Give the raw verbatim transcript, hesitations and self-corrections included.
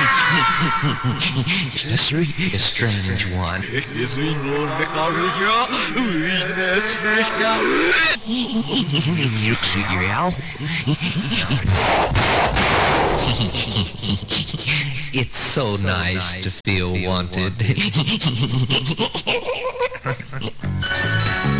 Just a strange one. It's so nice to feel wanted.